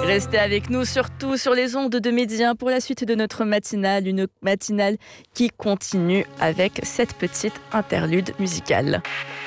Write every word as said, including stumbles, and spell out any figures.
Restez avec nous, surtout sur les ondes de Midi un pour la suite de notre matinale, une matinale qui continue avec cette petite interlude musicale.